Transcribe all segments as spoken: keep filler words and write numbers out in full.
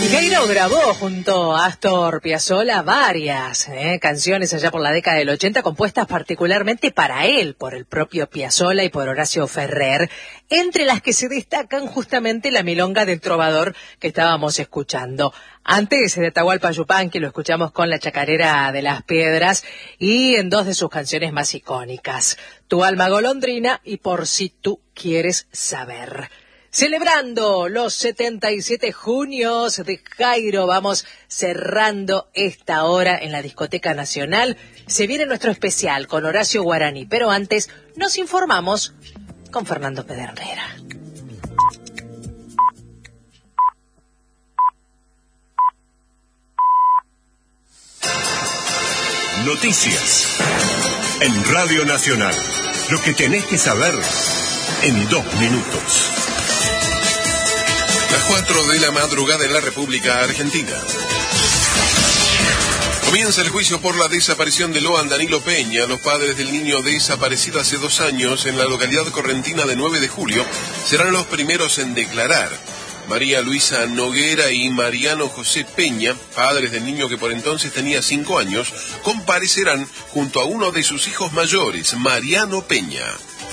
Jairo grabó junto a Astor Piazzolla varias eh, canciones allá por la década del ochenta, compuestas particularmente para él, por el propio Piazzolla y por Horacio Ferrer, entre las que se destacan justamente la milonga del trovador que estábamos escuchando. Antes de Atahualpa Yupanqui lo escuchamos con la chacarera de las piedras y en dos de sus canciones más icónicas, Tu alma golondrina y Por si tú quieres saber. Celebrando los setenta y siete junios de Jairo, vamos cerrando esta hora en la Discoteca Nacional. Se viene nuestro especial con Horacio Guaraní, pero antes nos informamos con Fernando Pedernera. Noticias en Radio Nacional. Lo que tenés que saber en dos minutos. Las cuatro de la madrugada en la República Argentina. Comienza el juicio por la desaparición de Loan Danilo Peña. Los padres del niño desaparecido hace dos años en la localidad correntina de nueve de julio serán los primeros en declarar. María Luisa Noguera y Mariano José Peña, padres del niño que por entonces tenía cinco años, comparecerán junto a uno de sus hijos mayores, Mariano Peña.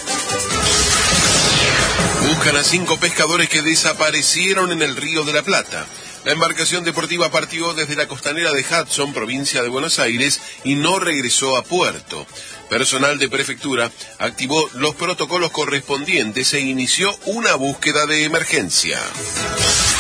Buscan a cinco pescadores que desaparecieron en el Río de la Plata. La embarcación deportiva partió desde la costanera de Hudson, provincia de Buenos Aires, y no regresó a puerto. Personal de prefectura activó los protocolos correspondientes e inició una búsqueda de emergencia.